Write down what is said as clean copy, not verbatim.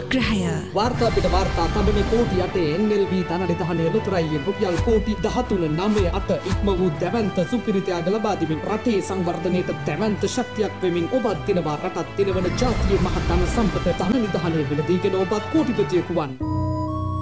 ආග්‍රහය. වාර්තා පිට වාර්තා තබන කෝටි 8 NLB ධනනිධානයේ ලොතරැයියෙන් රුපියල් කෝටි 13.98 ඉක්ම වූ දැවැන්ත සුපිරිතයාග ලබා දෙමින් රටේ සංවර්ධනයට දැවැන්ත ශක්තියක් වෙමින් ඔබත් දිනවා රටත් දිනවන ජාතියේ මහ ධන සම්පත ධනනිධානයේ මිලදීගෙන ඔබත් කෝටිපතියෙකු වන්.